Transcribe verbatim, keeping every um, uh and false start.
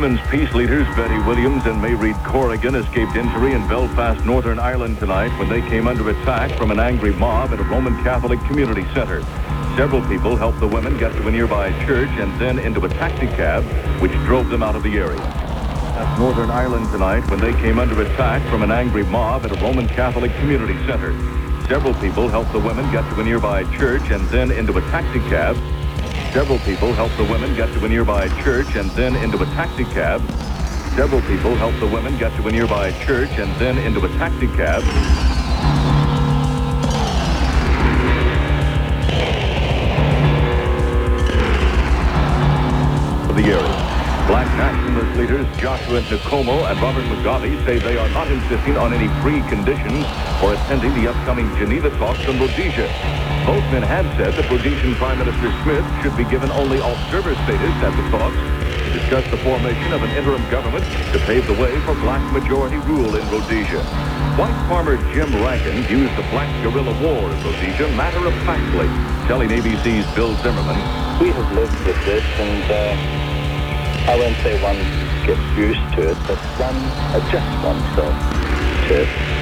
Women's peace leaders Betty Williams and Mayreed Corrigan escaped injury in Belfast, Northern Ireland tonight when they came under attack from an angry mob at a Roman Catholic community center. Several people helped the women get to a nearby church and then into a taxi cab, which drove them out of the area. That's Northern Ireland tonight when they came under attack from an angry mob at a Roman Catholic community center. Several people helped the women get to a nearby church and then into a taxi cab. Several people helped the women get to a nearby church and then into a taxi cab. Several people helped the women get to a nearby church and then into a taxi cab. For the area. Black nationalist leaders Joshua Nkomo and Robert Mugabe say they are not insisting on any preconditions for attending the upcoming Geneva talks in Rhodesia. Both men have said that Rhodesian Prime Minister Smith should be given only observer status at the talks to discuss the formation of an interim government to pave the way for black majority rule in Rhodesia. White farmer Jim Rankin views the black guerrilla war in Rhodesia matter-of-factly, telling A B C's Bill Zimmerman. We have lived with this, and uh, I won't say one gets used to it, but one adjusts oneself to it.